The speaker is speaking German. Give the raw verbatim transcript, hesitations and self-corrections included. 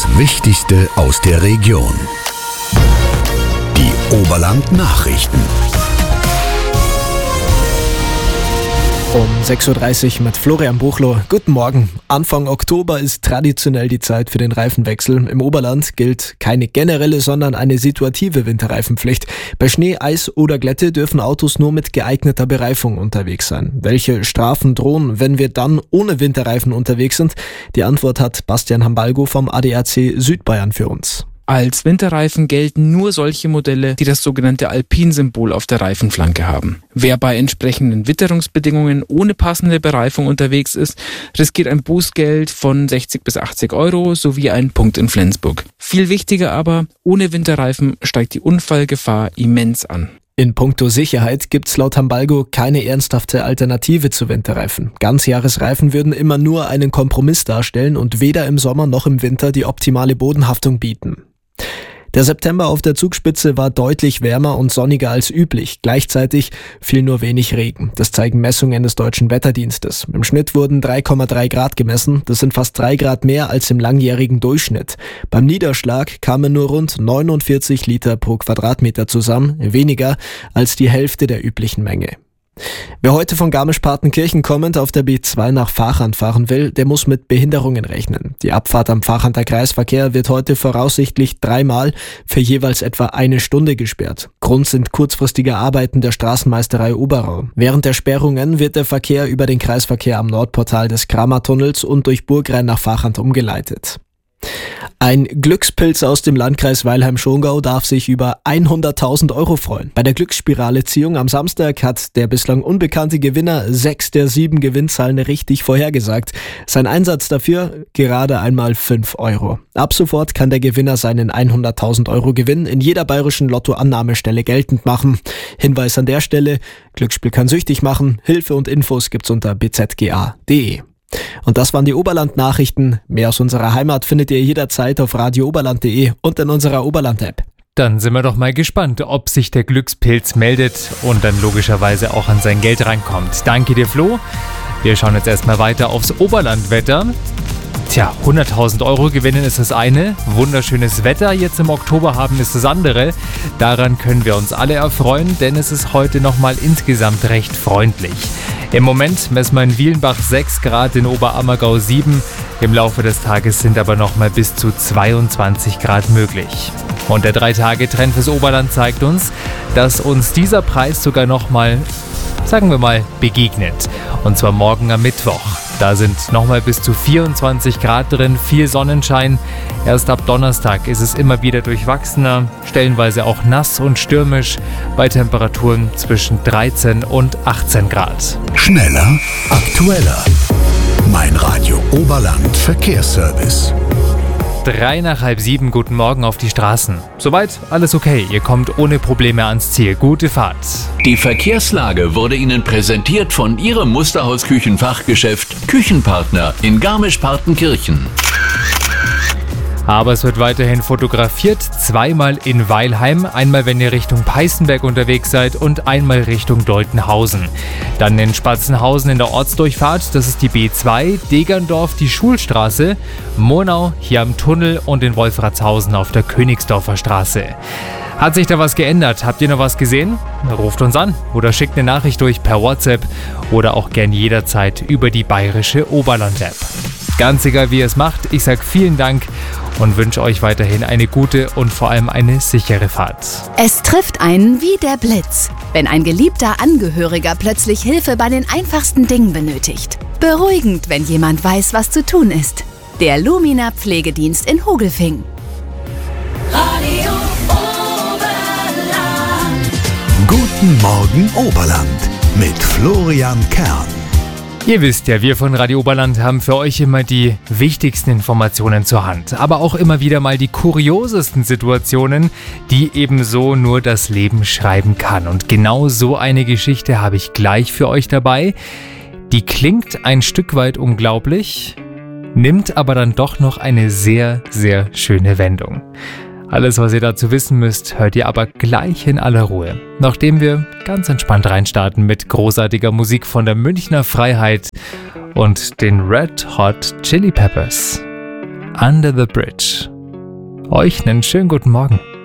Das Wichtigste aus der Region. Die Oberland-Nachrichten. Um sechs Uhr dreißig mit Florian Buchloh. Guten Morgen. Anfang Oktober ist traditionell die Zeit für den Reifenwechsel. Im Oberland gilt keine generelle, sondern eine situative Winterreifenpflicht. Bei Schnee, Eis oder Glätte dürfen Autos nur mit geeigneter Bereifung unterwegs sein. Welche Strafen drohen, wenn wir dann ohne Winterreifen unterwegs sind? Die Antwort hat Bastian Hambalgo vom A D A C Südbayern für uns. Als Winterreifen gelten nur solche Modelle, die das sogenannte Alpin-Symbol auf der Reifenflanke haben. Wer bei entsprechenden Witterungsbedingungen ohne passende Bereifung unterwegs ist, riskiert ein Bußgeld von sechzig bis achtzig Euro sowie einen Punkt in Flensburg. Viel wichtiger aber, ohne Winterreifen steigt die Unfallgefahr immens an. In puncto Sicherheit gibt's laut Hambalgo keine ernsthafte Alternative zu Winterreifen. Ganzjahresreifen würden immer nur einen Kompromiss darstellen und weder im Sommer noch im Winter die optimale Bodenhaftung bieten. Der September auf der Zugspitze war deutlich wärmer und sonniger als üblich. Gleichzeitig fiel nur wenig Regen. Das zeigen Messungen des Deutschen Wetterdienstes. Im Schnitt wurden drei Komma drei Grad gemessen. Das sind fast drei Grad mehr als im langjährigen Durchschnitt. Beim Niederschlag kamen nur rund neunundvierzig Liter pro Quadratmeter zusammen, weniger als die Hälfte der üblichen Menge. Wer heute von Garmisch-Partenkirchen kommend auf der B zwei nach Vachand fahren will, der muss mit Behinderungen rechnen. Die Abfahrt am Vachander Kreisverkehr wird heute voraussichtlich dreimal für jeweils etwa eine Stunde gesperrt. Grund sind kurzfristige Arbeiten der Straßenmeisterei Oberau. Während der Sperrungen wird der Verkehr über den Kreisverkehr am Nordportal des Kramertunnels und durch Burgrein nach Vachand umgeleitet. Ein Glückspilz aus dem Landkreis Weilheim-Schongau darf sich über hunderttausend Euro freuen. Bei der Glücksspirale-Ziehung am Samstag hat der bislang unbekannte Gewinner sechs der sieben Gewinnzahlen richtig vorhergesagt. Sein Einsatz dafür gerade einmal fünf Euro. Ab sofort kann der Gewinner seinen hunderttausend Euro Gewinn in jeder bayerischen Lottoannahmestelle geltend machen. Hinweis an der Stelle, Glücksspiel kann süchtig machen. Hilfe und Infos gibt's unter b z g a punkt d e. Und das waren die Oberland-Nachrichten. Mehr aus unserer Heimat findet ihr jederzeit auf radio oberland punkt de und in unserer Oberland-App. Dann sind wir doch mal gespannt, ob sich der Glückspilz meldet und dann logischerweise auch an sein Geld rankommt. Danke dir, Flo. Wir schauen jetzt erstmal weiter aufs Oberlandwetter. Tja, hunderttausend Euro gewinnen ist das eine, wunderschönes Wetter jetzt im Oktober haben ist das andere. Daran können wir uns alle erfreuen, denn es ist heute nochmal insgesamt recht freundlich. Im Moment messen wir in Wielenbach sechs Grad, in Oberammergau sieben. Im Laufe des Tages sind aber nochmal bis zu zweiundzwanzig Grad möglich. Und der drei-Tage-Trend fürs Oberland zeigt uns, dass uns dieser Preis sogar nochmal, sagen wir mal, begegnet. Und zwar morgen am Mittwoch. Da sind nochmal bis zu vierundzwanzig Grad drin, viel Sonnenschein. Erst ab Donnerstag ist es immer wieder durchwachsener, stellenweise auch nass und stürmisch, bei Temperaturen zwischen dreizehn und achtzehn Grad. Schneller, aktueller. Mein Radio Oberland Verkehrsservice. Drei nach halb sieben, guten Morgen auf die Straßen. Soweit alles okay, ihr kommt ohne Probleme ans Ziel. Gute Fahrt. Die Verkehrslage wurde Ihnen präsentiert von Ihrem Musterhaus-Küchenfachgeschäft Küchenpartner in Garmisch-Partenkirchen. Aber es wird weiterhin fotografiert, zweimal in Weilheim, einmal wenn ihr Richtung Peißenberg unterwegs seid und einmal Richtung Deutenhausen. Dann in Spatzenhausen in der Ortsdurchfahrt, das ist die B zwei, Degerndorf die Schulstraße, Murnau hier am Tunnel und in Wolfratshausen auf der Königsdorfer Straße. Hat sich da was geändert? Habt ihr noch was gesehen? Ruft uns an oder schickt eine Nachricht durch per WhatsApp oder auch gern jederzeit über die bayerische Oberland-App. Ganz egal, wie ihr es macht, ich sage vielen Dank und wünsche euch weiterhin eine gute und vor allem eine sichere Fahrt. Es trifft einen wie der Blitz, wenn ein geliebter Angehöriger plötzlich Hilfe bei den einfachsten Dingen benötigt. Beruhigend, wenn jemand weiß, was zu tun ist. Der Lumina Pflegedienst in Hogelfing. Radio Oberland. Guten Morgen Oberland mit Florian Kern. Ihr wisst ja, wir von Radio Oberland haben für euch immer die wichtigsten Informationen zur Hand, aber auch immer wieder mal die kuriosesten Situationen, die ebenso nur das Leben schreiben kann. Und genau so eine Geschichte habe ich gleich für euch dabei. Die klingt ein Stück weit unglaublich, nimmt aber dann doch noch eine sehr, sehr schöne Wendung. Alles, was ihr dazu wissen müsst, hört ihr aber gleich in aller Ruhe, nachdem wir ganz entspannt reinstarten mit großartiger Musik von der Münchner Freiheit und den Red Hot Chili Peppers. Under the Bridge. Euch einen schönen guten Morgen.